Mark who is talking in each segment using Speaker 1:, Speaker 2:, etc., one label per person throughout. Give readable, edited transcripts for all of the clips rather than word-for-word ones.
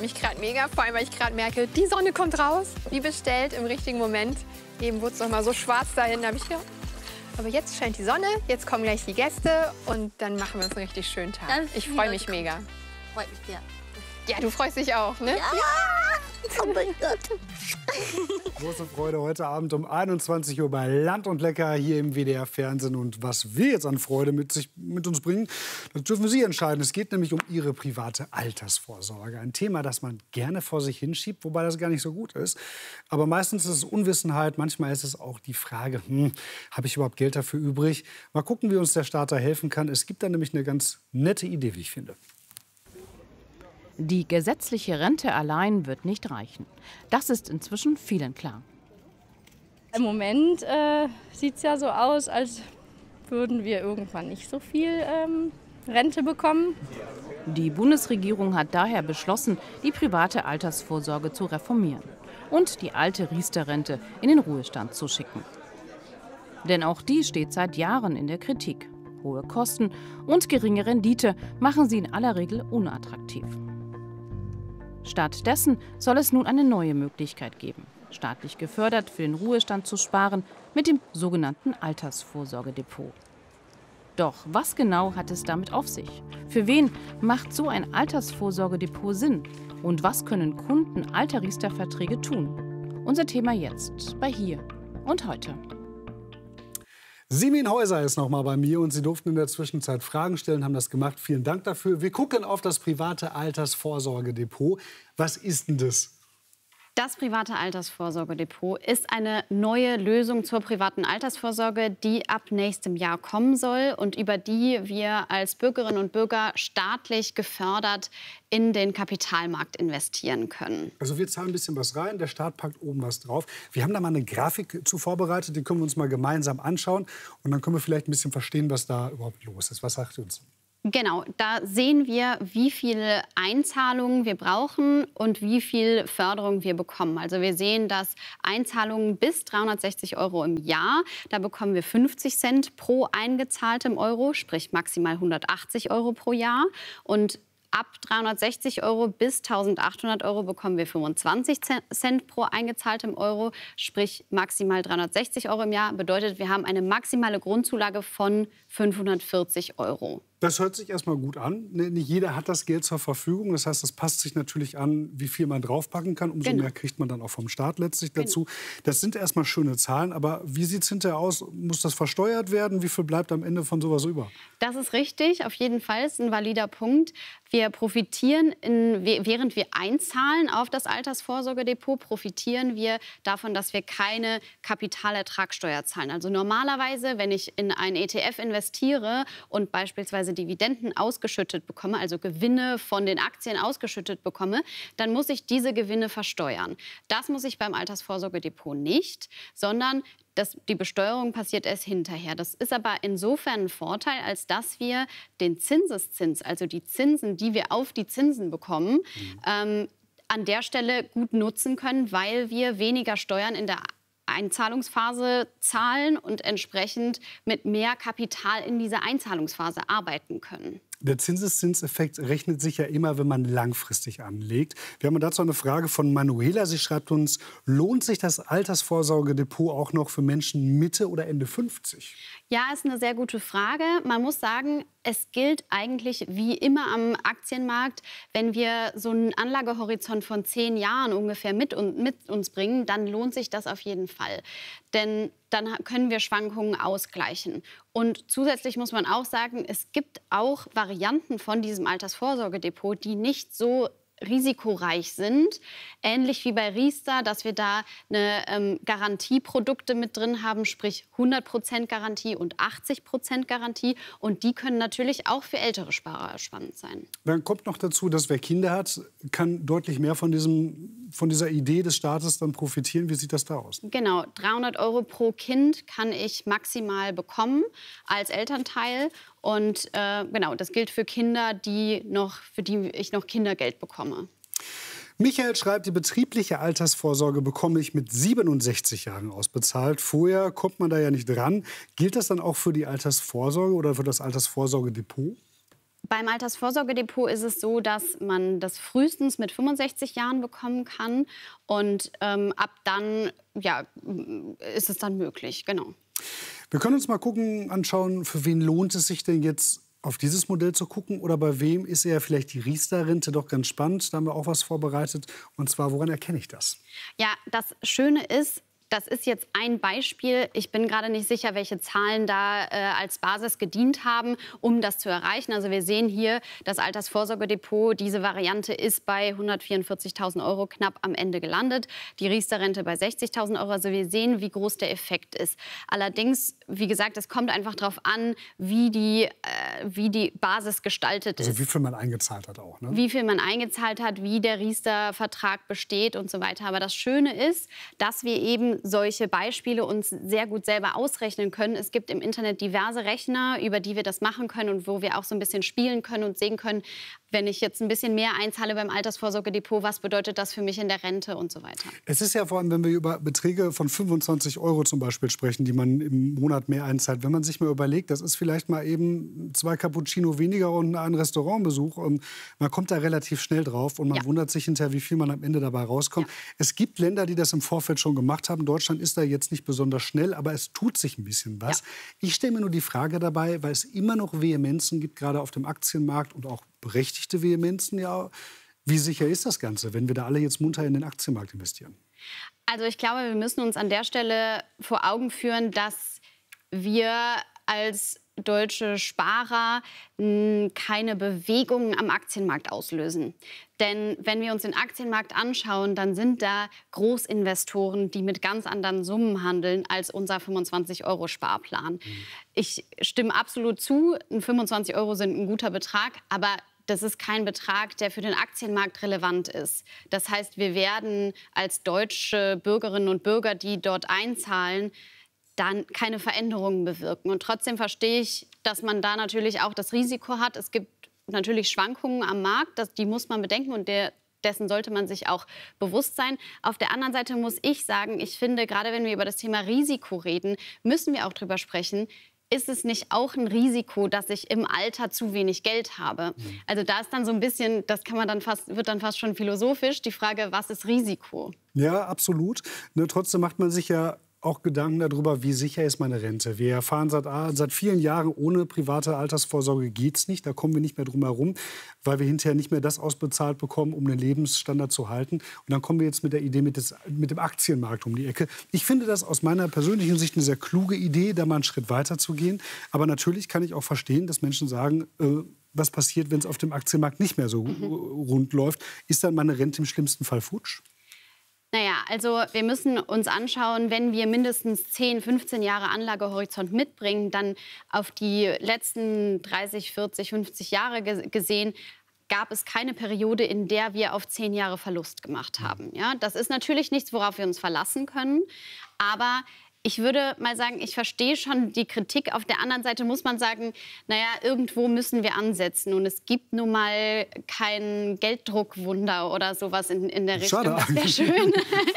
Speaker 1: mich gerade mega, vor allem weil ich gerade merke, die Sonne kommt raus, wie bestellt, im richtigen Moment. Eben wurde es noch mal so schwarz dahin, da habe ich gedacht, aber jetzt scheint die Sonne, jetzt kommen gleich die Gäste und dann machen wir uns einen richtig schönen Tag. Ich freue mich mega.
Speaker 2: Freut mich sehr.
Speaker 1: Ja, du freust dich auch, ne?
Speaker 2: Ja! Oh mein Gott.
Speaker 3: Große Freude heute Abend um 21 Uhr bei Land und Lecker hier im WDR-Fernsehen. Und was wir jetzt an Freude mit uns bringen, das dürfen Sie entscheiden. Es geht nämlich um Ihre private Altersvorsorge. Ein Thema, das man gerne vor sich hinschiebt, wobei das gar nicht so gut ist. Aber meistens ist es Unwissenheit, manchmal ist es auch die Frage, habe ich überhaupt Geld dafür übrig? Mal gucken, wie uns der Staat da helfen kann. Es gibt da nämlich eine ganz nette Idee, wie ich finde.
Speaker 4: Die gesetzliche Rente allein wird nicht reichen. Das ist inzwischen vielen klar.
Speaker 5: Im Moment sieht es ja so aus, als würden wir irgendwann nicht so viel Rente bekommen.
Speaker 4: Die Bundesregierung hat daher beschlossen, die private Altersvorsorge zu reformieren und die alte Riester-Rente in den Ruhestand zu schicken. Denn auch die steht seit Jahren in der Kritik. Hohe Kosten und geringe Rendite machen sie in aller Regel unattraktiv. Stattdessen soll es nun eine neue Möglichkeit geben, staatlich gefördert für den Ruhestand zu sparen mit dem sogenannten Altersvorsorgedepot. Doch was genau hat es damit auf sich? Für wen macht so ein Altersvorsorgedepot Sinn? Und was können Kunden alter Riester-Verträge tun? Unser Thema jetzt bei Hier und Heute.
Speaker 3: Simin Häuser ist noch mal bei mir und Sie durften in der Zwischenzeit Fragen stellen, haben das gemacht. Vielen Dank dafür. Wir gucken auf das private Altersvorsorgedepot. Was ist denn das?
Speaker 6: Das private Altersvorsorgedepot ist eine neue Lösung zur privaten Altersvorsorge, die ab nächstem Jahr kommen soll und über die wir als Bürgerinnen und Bürger staatlich gefördert in den Kapitalmarkt investieren können.
Speaker 3: Also wir zahlen ein bisschen was rein, der Staat packt oben was drauf. Wir haben da mal eine Grafik zu vorbereitet, die können wir uns mal gemeinsam anschauen. Und dann können wir vielleicht ein bisschen verstehen, was da überhaupt los ist. Was sagt ihr uns?
Speaker 6: Genau, da sehen wir, wie viele Einzahlungen wir brauchen und wie viel Förderung wir bekommen. Also wir sehen, dass Einzahlungen bis 360 € im Jahr, da bekommen wir 50 Cent pro eingezahltem Euro, sprich maximal 180 € pro Jahr. Und ab 360 € bis 1.800 € bekommen wir 25 Cent pro eingezahltem Euro, sprich maximal 360 € im Jahr. Bedeutet, wir haben eine maximale Grundzulage von 540 €.
Speaker 3: Das hört sich erstmal gut an. Nicht jeder hat das Geld zur Verfügung. Das heißt, das passt sich natürlich an, wie viel man draufpacken kann. Umso mehr kriegt man dann auch vom Staat letztlich dazu. Das sind erstmal schöne Zahlen. Aber wie sieht es hinterher aus? Muss das versteuert werden? Wie viel bleibt am Ende von sowas über?
Speaker 6: Das ist richtig. Auf jeden Fall ist ein valider Punkt. Wir profitieren, während wir einzahlen auf das Altersvorsorgedepot, profitieren wir davon, dass wir keine Kapitalertragssteuer zahlen. Also normalerweise, wenn ich in einen ETF investiere und beispielsweise Dividenden ausgeschüttet bekomme, also Gewinne von den Aktien ausgeschüttet bekomme, dann muss ich diese Gewinne versteuern. Das muss ich beim Altersvorsorgedepot nicht, sondern die Besteuerung passiert erst hinterher. Das ist aber insofern ein Vorteil, als dass wir den Zinseszins, also die Zinsen, die wir auf die Zinsen bekommen, an der Stelle gut nutzen können, weil wir weniger Steuern in der Einzahlungsphase zahlen und entsprechend mit mehr Kapital in dieser Einzahlungsphase arbeiten können.
Speaker 3: Der Zinseszinseffekt rechnet sich ja immer, wenn man langfristig anlegt. Wir haben dazu eine Frage von Manuela. Sie schreibt uns, lohnt sich das Altersvorsorgedepot auch noch für Menschen Mitte oder Ende 50?
Speaker 6: Ja, ist eine sehr gute Frage. Man muss sagen, es gilt eigentlich wie immer am Aktienmarkt, wenn wir so einen Anlagehorizont von 10 Jahren ungefähr mit uns bringen, dann lohnt sich das auf jeden Fall. Denn dann können wir Schwankungen ausgleichen. Und zusätzlich muss man auch sagen, es gibt auch Varianten von diesem Altersvorsorgedepot, die nicht so risikoreich sind, ähnlich wie bei Riester, dass wir da eine Garantieprodukte mit drin haben, sprich 100% Garantie und 80% Garantie. Und die können natürlich auch für ältere Sparer spannend sein.
Speaker 3: Dann kommt noch dazu, dass wer Kinder hat, kann deutlich mehr von dieser Idee des Staates dann profitieren. Wie sieht das da aus?
Speaker 6: Genau, 300 € pro Kind kann ich maximal bekommen als Elternteil. Und genau, das gilt für Kinder, für die ich noch Kindergeld bekomme.
Speaker 3: Michael schreibt, die betriebliche Altersvorsorge bekomme ich mit 67 Jahren ausbezahlt. Vorher kommt man da ja nicht dran. Gilt das dann auch für die Altersvorsorge oder für das Altersvorsorgedepot?
Speaker 6: Beim Altersvorsorgedepot ist es so, dass man das frühestens mit 65 Jahren bekommen kann. Und ab dann ist es dann möglich, genau.
Speaker 3: Wir können uns mal anschauen, für wen lohnt es sich denn jetzt, auf dieses Modell zu gucken? Oder bei wem ist eher vielleicht die Riester-Rente doch ganz spannend? Da haben wir auch was vorbereitet. Und zwar, woran erkenne ich das?
Speaker 6: Ja, das Schöne ist, das ist jetzt ein Beispiel. Ich bin gerade nicht sicher, welche Zahlen da als Basis gedient haben, um das zu erreichen. Also wir sehen hier, das Altersvorsorgedepot, diese Variante ist bei 144.000 € knapp am Ende gelandet. Die Riester-Rente bei 60.000 €. Also wir sehen, wie groß der Effekt ist. Allerdings, wie gesagt, es kommt einfach darauf an, wie die Basis gestaltet ist.
Speaker 3: Also wie viel man eingezahlt hat auch, ne?
Speaker 6: Wie viel man eingezahlt hat, wie der Riester-Vertrag besteht und so weiter. Aber das Schöne ist, dass wir eben solche Beispiele uns sehr gut selber ausrechnen können. Es gibt im Internet diverse Rechner, über die wir das machen können und wo wir auch so ein bisschen spielen können und sehen können, wenn ich jetzt ein bisschen mehr einzahle beim Altersvorsorgedepot, was bedeutet das für mich in der Rente und so weiter.
Speaker 3: Es ist ja vor allem, wenn wir über Beträge von 25 € zum Beispiel sprechen, die man im Monat mehr einzahlt, wenn man sich mal überlegt, das ist vielleicht mal eben 2 Cappuccino weniger und ein Restaurantbesuch und man kommt da relativ schnell drauf und man wundert sich hinterher, wie viel man am Ende dabei rauskommt. Ja. Es gibt Länder, die das im Vorfeld schon gemacht haben. Deutschland ist da jetzt nicht besonders schnell, aber es tut sich ein bisschen was. Ja. Ich stelle mir nur die Frage dabei, weil es immer noch Vehemenzen gibt, gerade auf dem Aktienmarkt und auch berechtigte Vehemenzen, ja, wie sicher ist das Ganze, wenn wir da alle jetzt munter in den Aktienmarkt investieren?
Speaker 6: Also ich glaube, wir müssen uns an der Stelle vor Augen führen, dass wir als deutsche Sparer keine Bewegungen am Aktienmarkt auslösen. Denn wenn wir uns den Aktienmarkt anschauen, dann sind da Großinvestoren, die mit ganz anderen Summen handeln als unser 25-€ Ich stimme absolut zu, 25 € sind ein guter Betrag, aber das ist kein Betrag, der für den Aktienmarkt relevant ist. Das heißt, wir werden als deutsche Bürgerinnen und Bürger, die dort einzahlen, dann keine Veränderungen bewirken. Und trotzdem verstehe ich, dass man da natürlich auch das Risiko hat. Es gibt natürlich Schwankungen am Markt, die muss man bedenken und dessen sollte man sich auch bewusst sein. Auf der anderen Seite muss ich sagen, ich finde, gerade wenn wir über das Thema Risiko reden, müssen wir auch drüber sprechen, ist es nicht auch ein Risiko, dass ich im Alter zu wenig Geld habe? Also da ist dann so ein bisschen, wird dann fast schon philosophisch, die Frage, was ist Risiko?
Speaker 3: Ja, absolut. Trotzdem macht man sich ja auch Gedanken darüber, wie sicher ist meine Rente. Wir erfahren seit vielen Jahren, ohne private Altersvorsorge geht es nicht. Da kommen wir nicht mehr drum herum, weil wir hinterher nicht mehr das ausbezahlt bekommen, um den Lebensstandard zu halten. Und dann kommen wir jetzt mit der Idee mit dem Aktienmarkt um die Ecke. Ich finde das aus meiner persönlichen Sicht eine sehr kluge Idee, da mal einen Schritt weiter zu gehen. Aber natürlich kann ich auch verstehen, dass Menschen sagen, was passiert, wenn es auf dem Aktienmarkt nicht mehr so rund läuft. Ist dann meine Rente im schlimmsten Fall futsch?
Speaker 6: Naja, also wir müssen uns anschauen, wenn wir mindestens 10, 15 Jahre Anlagehorizont mitbringen, dann auf die letzten 30, 40, 50 Jahre gesehen, gab es keine Periode, in der wir auf 10 Jahre Verlust gemacht haben. Ja, das ist natürlich nichts, worauf wir uns verlassen können, aber ich würde mal sagen, ich verstehe schon die Kritik. Auf der anderen Seite muss man sagen, naja, irgendwo müssen wir ansetzen. Und es gibt nun mal kein Gelddruckwunder oder sowas in der Richtung.
Speaker 3: Schade.
Speaker 6: Das wäre schön.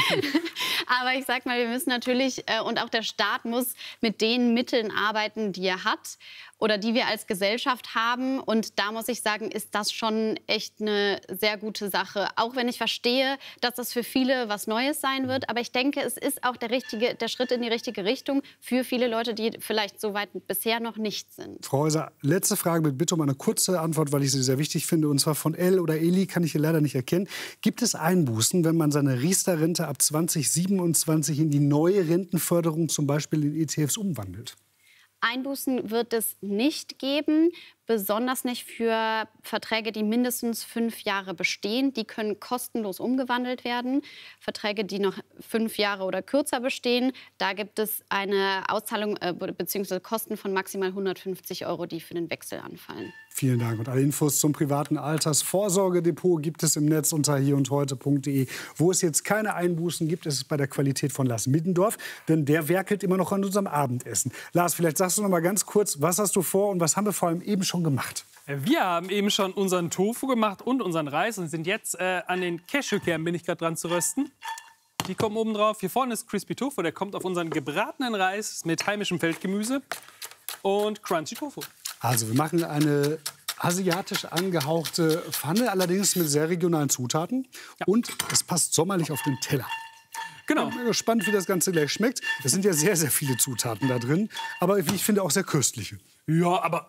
Speaker 6: Aber ich sag mal, wir müssen natürlich, und auch der Staat muss mit den Mitteln arbeiten, die er hat oder die wir als Gesellschaft haben. Und da muss ich sagen, ist das schon echt eine sehr gute Sache. Auch wenn ich verstehe, dass das für viele was Neues sein wird. Aber ich denke, es ist auch der Schritt in die richtige Richtung für viele Leute, die vielleicht so weit bisher noch nicht sind.
Speaker 3: Frau Häuser, letzte Frage mit Bitte um eine kurze Antwort, weil ich sie sehr wichtig finde. Und zwar von El oder Eli, kann ich hier leider nicht erkennen. Gibt es Einbußen, wenn man seine Riester-Rente ab 2027 in die neue Rentenförderung, zum Beispiel in ETFs, umwandelt?
Speaker 6: Einbußen wird es nicht geben, besonders nicht für Verträge, die mindestens 5 Jahre bestehen. Die können kostenlos umgewandelt werden. Verträge, die noch 5 Jahre oder kürzer bestehen, da gibt es eine Auszahlung bzw. Kosten von maximal 150 €, die für den Wechsel anfallen.
Speaker 3: Vielen Dank. Und alle Infos zum privaten Altersvorsorgedepot gibt es im Netz unter hierundheute.de. Wo es jetzt keine Einbußen gibt, ist es bei der Qualität von Lars Middendorf. Denn der werkelt immer noch an unserem Abendessen. Lars, vielleicht sagst du noch mal ganz kurz, was hast du vor und was haben wir vor allem eben schon gemacht?
Speaker 7: Wir haben eben schon unseren Tofu gemacht und unseren Reis und sind jetzt an den Cashewkernen, bin ich gerade dran zu rösten. Die kommen oben drauf. Hier vorne ist Crispy Tofu, der kommt auf unseren gebratenen Reis mit heimischem Feldgemüse und Crunchy Tofu.
Speaker 3: Also wir machen eine asiatisch angehauchte Pfanne, allerdings mit sehr regionalen Zutaten. Ja. Und es passt sommerlich auf den Teller.
Speaker 7: Genau.
Speaker 3: Ich bin gespannt, wie das Ganze gleich schmeckt. Es sind ja sehr, sehr viele Zutaten da drin. Aber wie ich finde, auch sehr köstliche.
Speaker 7: Ja, aber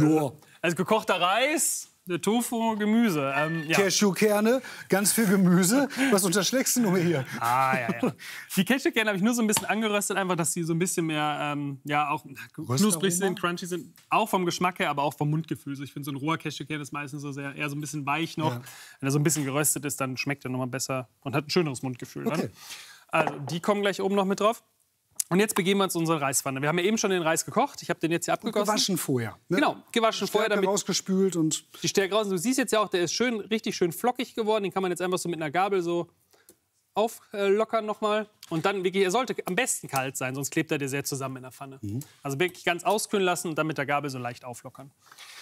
Speaker 7: also gekochter Reis, Tofu, Gemüse. Ja.
Speaker 3: Cashewkerne, ganz viel Gemüse. Was unterschlägst du nur hier?
Speaker 7: Ja. Die Cashewkerne habe ich nur so ein bisschen angeröstet, einfach, dass sie so ein bisschen mehr auch knusprig sind, crunchy sind. Auch vom Geschmack her, aber auch vom Mundgefühl. Ich finde, so ein roher Cashewkern ist meistens so eher so ein bisschen weich noch. Ja. Wenn er so ein bisschen geröstet ist, dann schmeckt er noch mal besser und hat ein schöneres Mundgefühl. Okay. Dann. Also, die kommen gleich oben noch mit drauf. Und jetzt begeben wir uns in unsere Reispfanne. Wir haben ja eben schon den Reis gekocht. Ich habe den jetzt hier abgegossen.
Speaker 3: Und gewaschen vorher. Ne?
Speaker 7: Genau, gewaschen vorher.
Speaker 3: Damit rausgespült und
Speaker 7: die Stärke raus. Du siehst jetzt ja auch, der ist richtig schön flockig geworden. Den kann man jetzt einfach so mit einer Gabel so auflockern nochmal. Und dann wirklich, er sollte am besten kalt sein, sonst klebt er dir sehr zusammen in der Pfanne. Also wirklich ganz auskühlen lassen und dann mit der Gabel so leicht auflockern.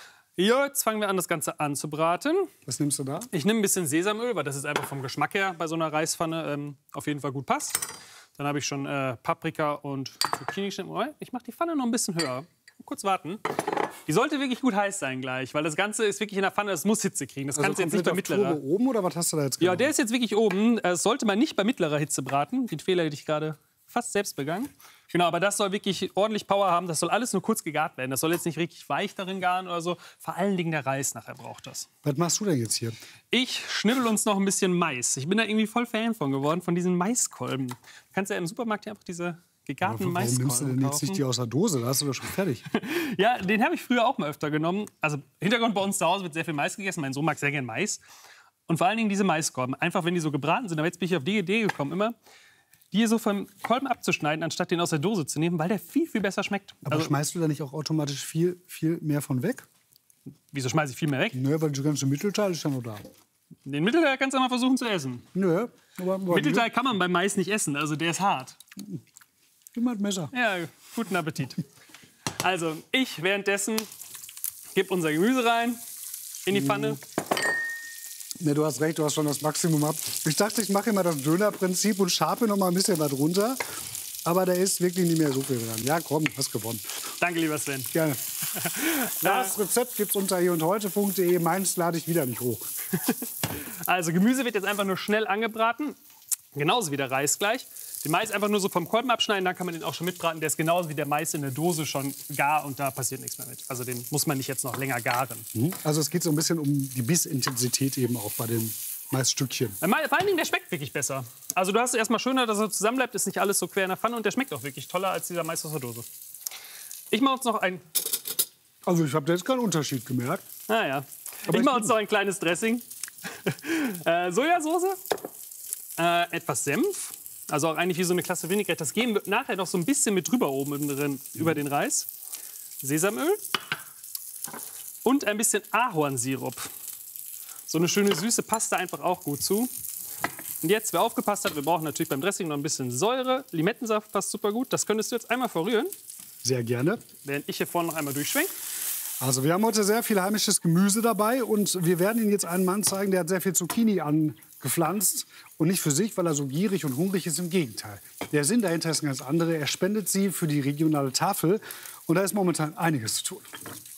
Speaker 7: Ja, jetzt fangen wir an, das Ganze anzubraten.
Speaker 3: Was nimmst du da?
Speaker 7: Ich nehme ein bisschen Sesamöl, weil das ist einfach vom Geschmack her bei so einer Reispfanne auf jeden Fall gut passt. Dann habe ich schon Paprika und Zucchini. Ich mache die Pfanne noch ein bisschen höher. Kurz warten. Die sollte wirklich gut heiß sein gleich, weil das Ganze ist wirklich in der Pfanne, das muss Hitze kriegen. Das kannst du jetzt nicht bei mittlerer.
Speaker 3: Turbo oben oder was hast du da jetzt gemacht?
Speaker 7: Ja, der ist jetzt wirklich oben. Das sollte man nicht bei mittlerer Hitze braten. Den Fehler hätte ich gerade fast selbst begangen. Genau, aber das soll wirklich ordentlich Power haben. Das soll alles nur kurz gegart werden. Das soll jetzt nicht richtig weich darin garen oder so. Vor allen Dingen der Reis nachher braucht das.
Speaker 3: Was machst du denn jetzt hier?
Speaker 7: Ich schnibbel uns noch ein bisschen Mais. Ich bin da irgendwie voll Fan von geworden, von diesen Maiskolben. Du kannst ja im Supermarkt hier einfach diese gegarten Maiskolben kaufen.
Speaker 3: Warum nimmst du denn jetzt nicht die aus der Dose? Da hast du doch schon fertig.
Speaker 7: Ja, den habe ich früher auch mal öfter genommen. Also Hintergrund bei uns zu Hause wird sehr viel Mais gegessen. Mein Sohn mag sehr gern Mais. Und vor allen Dingen diese Maiskolben. Einfach, wenn die so gebraten sind. Aber jetzt bin ich auf die Idee gekommen, immer die hier so vom Kolben abzuschneiden, anstatt den aus der Dose zu nehmen, weil der viel, viel besser schmeckt.
Speaker 3: Aber also, schmeißt du da nicht auch automatisch viel mehr von weg?
Speaker 7: Wieso schmeiße ich viel mehr weg?
Speaker 3: Nö, weil der ganze Mittelteil ist ja noch da.
Speaker 7: Den Mittelteil kannst du mal versuchen zu essen.
Speaker 3: Nö.
Speaker 7: Mittelteil kann man beim Mais nicht essen, also der ist hart.
Speaker 3: Gib mal ein Messer.
Speaker 7: Ja, guten Appetit. Also, ich währenddessen gebe unser Gemüse rein in die Pfanne.
Speaker 3: Ne, du hast recht, du hast schon das Maximum ab. Ich dachte, ich mache immer das Dönerprinzip und schabe noch mal ein bisschen was runter. Aber da ist wirklich nicht mehr so viel dran. Ja, komm, hast gewonnen.
Speaker 7: Danke, lieber Sven.
Speaker 3: Gerne. Das Rezept gibt's unter hierundheute.de. Meins lade ich wieder nicht hoch.
Speaker 7: Also, Gemüse wird jetzt einfach nur schnell angebraten. Genauso wie der Reis gleich. Den Mais einfach nur so vom Kolben abschneiden, dann kann man den auch schon mitbraten. Der ist genauso wie der Mais in der Dose schon gar und da passiert nichts mehr mit. Also den muss man nicht jetzt noch länger garen.
Speaker 3: Also es geht so ein bisschen um die Bissintensität eben auch bei den Maisstückchen.
Speaker 7: Vor allen Dingen, der schmeckt wirklich besser. Also du hast es erstmal schöner, dass er zusammenbleibt, ist nicht alles so quer in der Pfanne und der schmeckt auch wirklich toller als dieser Mais aus der Dose. Ich mache uns noch ein...
Speaker 3: Also ich habe da jetzt keinen Unterschied gemerkt.
Speaker 7: Naja. Ich mache uns noch ein kleines Dressing. Sojasauce, etwas Senf. Also auch eigentlich wie so eine Klasse Vinaigrette. Das geben wir nachher noch so ein bisschen mit drüber oben drin, über den Reis. Sesamöl und ein bisschen Ahornsirup. So eine schöne Süße passt da einfach auch gut zu. Und jetzt, wer aufgepasst hat, wir brauchen natürlich beim Dressing noch ein bisschen Säure. Limettensaft passt super gut. Das könntest du jetzt einmal verrühren.
Speaker 3: Sehr gerne.
Speaker 7: Während ich hier vorne noch einmal durchschwenke.
Speaker 3: Also wir haben heute sehr viel heimisches Gemüse dabei und wir werden Ihnen jetzt einen Mann zeigen, der hat sehr viel Zucchini angepflanzt. Und nicht für sich, weil er so gierig und hungrig ist, im Gegenteil. Der Sinn dahinter ist ein ganz anderer. Er spendet sie für die regionale Tafel und da ist momentan einiges zu tun.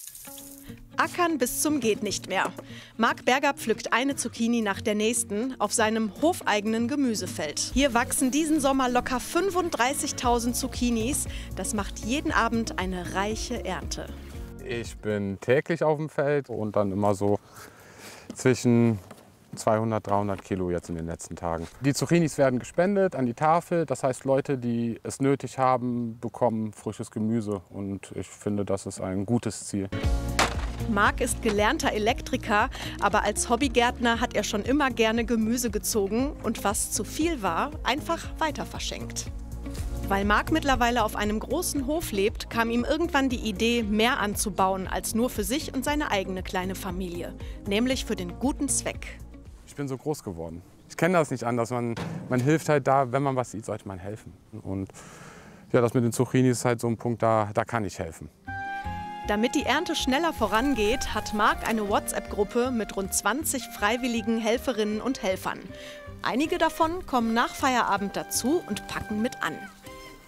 Speaker 8: Ackern bis zum geht nicht mehr. Marc Berger pflückt eine Zucchini nach der nächsten auf seinem hofeigenen Gemüsefeld. Hier wachsen diesen Sommer locker 35.000 Zucchinis. Das macht jeden Abend eine reiche Ernte.
Speaker 9: Ich bin täglich auf dem Feld und dann immer so zwischen 200, 300 Kilo jetzt in den letzten Tagen. Die Zucchinis werden gespendet an die Tafel. Das heißt, Leute, die es nötig haben, bekommen frisches Gemüse. Und ich finde, das ist ein gutes Ziel.
Speaker 8: Marc ist gelernter Elektriker, aber als Hobbygärtner hat er schon immer gerne Gemüse gezogen und was zu viel war, einfach weiter verschenkt. Weil Marc mittlerweile auf einem großen Hof lebt, kam ihm irgendwann die Idee, mehr anzubauen als nur für sich und seine eigene kleine Familie. Nämlich für den guten Zweck.
Speaker 9: Ich bin so groß geworden. Ich kenne das nicht anders. Man hilft halt da, wenn man was sieht, sollte man helfen. Und ja, das mit den Zucchinis ist halt so ein Punkt, da kann ich helfen.
Speaker 8: Damit die Ernte schneller vorangeht, hat Marc eine WhatsApp-Gruppe mit rund 20 freiwilligen Helferinnen und Helfern. Einige davon kommen nach Feierabend dazu und packen mit an.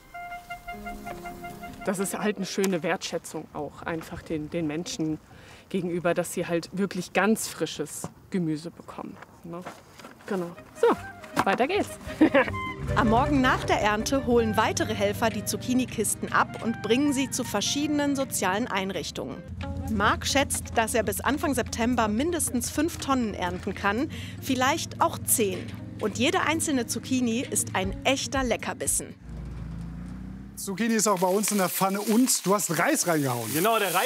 Speaker 10: Das ist halt eine schöne Wertschätzung auch, einfach den Menschen gegenüber, dass sie halt wirklich ganz frisches Gemüse bekommen. Ne? Genau. So, weiter geht's.
Speaker 8: Am Morgen nach der Ernte holen weitere Helfer die Zucchini-Kisten ab und bringen sie zu verschiedenen sozialen Einrichtungen. Marc schätzt, dass er bis Anfang September mindestens 5 Tonnen ernten kann, vielleicht auch 10. Und jede einzelne Zucchini ist ein echter Leckerbissen.
Speaker 3: Zucchini ist auch bei uns in der Pfanne und du hast Reis reingehauen.
Speaker 7: Genau, der Reis